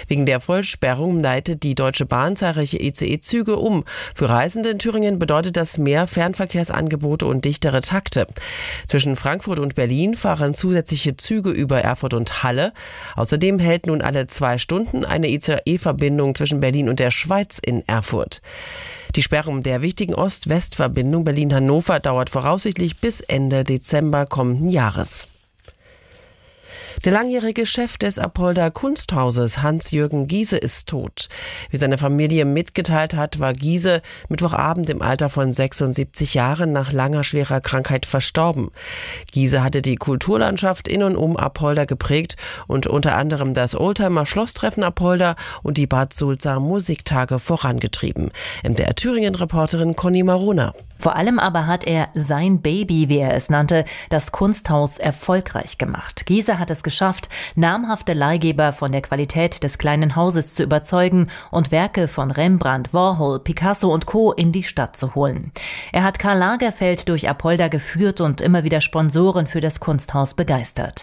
Wegen der Vollsperrung leitet die Deutsche Bahn zahlreiche ICE-Züge um. Für Reisende in Thüringen bedeutet das mehr Fernverkehrsangebote und dichtere Takte. Zwischen Frankfurt und Berlin fahren zusätzliche Züge über Erfurt und Halle. Außerdem hält nun alle 2 Stunden eine ICE-Verbindung zwischen Berlin und der Schweiz in Erfurt. Die Sperrung der wichtigen Ost-West-Verbindung Berlin-Hannover dauert voraussichtlich bis Ende Dezember kommenden Jahres. Der langjährige Chef des Apolda Kunsthauses, Hans-Jürgen Giese, ist tot. Wie seine Familie mitgeteilt hat, war Giese Mittwochabend im Alter von 76 Jahren nach langer schwerer Krankheit verstorben. Giese hatte die Kulturlandschaft in und um Apolda geprägt und unter anderem das Oldtimer-Schlosstreffen Apolda und die Bad Sulza Musiktage vorangetrieben. MDR Thüringen-Reporterin Conny Marona. Vor allem aber hat er sein Baby, wie er es nannte, das Kunsthaus erfolgreich gemacht. Giese hat es geschafft, namhafte Leihgeber von der Qualität des kleinen Hauses zu überzeugen und Werke von Rembrandt, Warhol, Picasso und Co. in die Stadt zu holen. Er hat Karl Lagerfeld durch Apolda geführt und immer wieder Sponsoren für das Kunsthaus begeistert.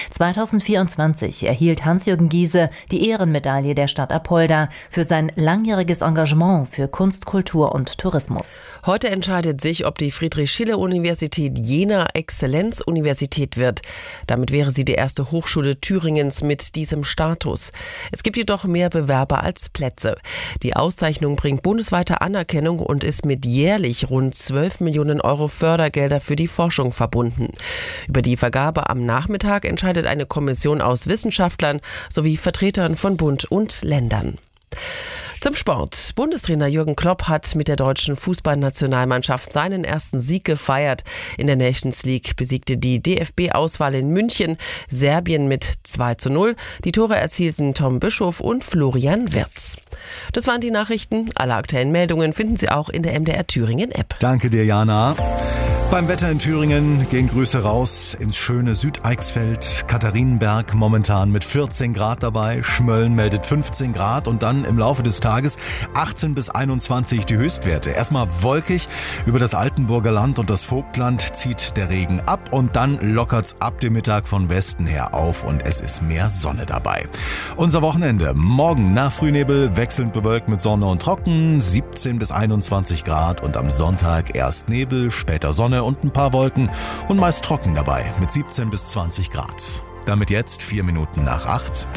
2024 erhielt Hans-Jürgen Giese die Ehrenmedaille der Stadt Apolda für sein langjähriges Engagement für Kunst, Kultur und Tourismus. Heute entscheidet sich, ob die Friedrich-Schiller-Universität Jena Exzellenzuniversität wird. Damit wäre sie die erste Hochschule Thüringens mit diesem Status. Es gibt jedoch mehr Bewerber als Plätze. Die Auszeichnung bringt bundesweite Anerkennung und ist mit jährlich rund 12 Millionen Euro Fördergelder für die Forschung verbunden. Über die Vergabe am Nachmittag entscheidet eine Kommission aus Wissenschaftlern sowie Vertretern von Bund und Ländern. Zum Sport. Bundestrainer Jürgen Klopp hat mit der deutschen Fußballnationalmannschaft seinen ersten Sieg gefeiert. In der Nations League besiegte die DFB-Auswahl in München Serbien mit 2:0. Die Tore erzielten Tom Bischof und Florian Wirtz. Das waren die Nachrichten. Alle aktuellen Meldungen finden Sie auch in der MDR Thüringen-App. Danke dir, Jana. Beim Wetter in Thüringen gehen Grüße raus ins schöne Südeichsfeld, Katharinenberg momentan mit 14 Grad dabei, Schmölln meldet 15 Grad und dann im Laufe des Tages 18 bis 21 die Höchstwerte. Erstmal wolkig, über das Altenburger Land und das Vogtland zieht der Regen ab und dann lockert's ab dem Mittag von Westen her auf und es ist mehr Sonne dabei. Unser Wochenende, morgen nach Frühnebel, wechselnd bewölkt mit Sonne und Trocken, 17 bis 21 Grad und am Sonntag erst Nebel, später Sonne und ein paar Wolken und meist trocken dabei mit 17 bis 20 Grad. Damit jetzt 4 Minuten nach 8.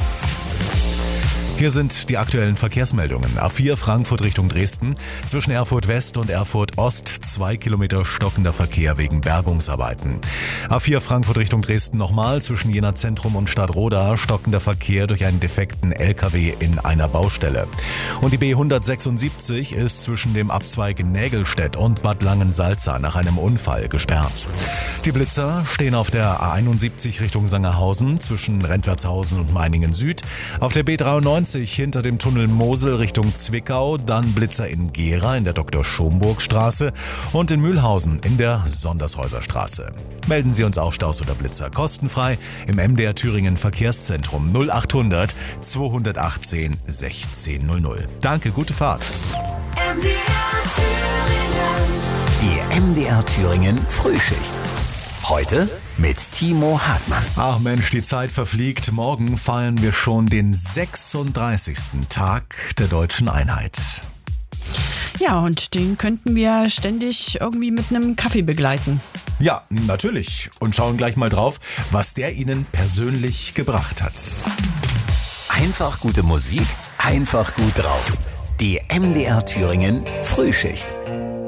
Hier sind die aktuellen Verkehrsmeldungen. A4 Frankfurt Richtung Dresden. Zwischen Erfurt West und Erfurt Ost 2 Kilometer stockender Verkehr wegen Bergungsarbeiten. A4 Frankfurt Richtung Dresden nochmal. Zwischen Jena Zentrum und Stadtroda stockender Verkehr durch einen defekten LKW in einer Baustelle. Und die B176 ist zwischen dem Abzweig Nägelstedt und Bad Langensalza nach einem Unfall gesperrt. Die Blitzer stehen auf der A71 Richtung Sangerhausen zwischen Rentwertshausen und Meiningen Süd. Auf der B93 hinter dem Tunnel Mosel Richtung Zwickau, dann Blitzer in Gera in der Dr. Schomburg-Straße und in Mühlhausen in der Sondershäuser-Straße. Melden Sie uns auch Staus oder Blitzer kostenfrei im MDR Thüringen Verkehrszentrum 0800 218 1600. Danke, gute Fahrt. Die MDR Thüringen Frühschicht. Heute mit Timo Hartmann. Ach Mensch, die Zeit verfliegt. Morgen feiern wir schon den 36. Tag der deutschen Einheit. Ja, und den könnten wir ständig irgendwie mit einem Kaffee begleiten. Ja, natürlich. Und schauen gleich mal drauf, was der Ihnen persönlich gebracht hat. Einfach gute Musik, einfach gut drauf. Die MDR Thüringen Frühschicht.